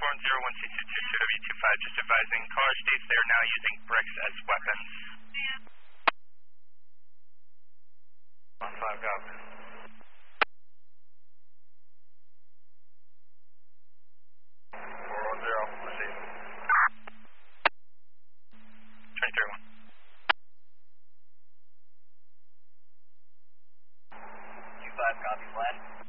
410-122-2W25, just advising caller states they are now using bricks as weapons. 1-5, copy. 410, receive. 23-1. 25, copy, flash.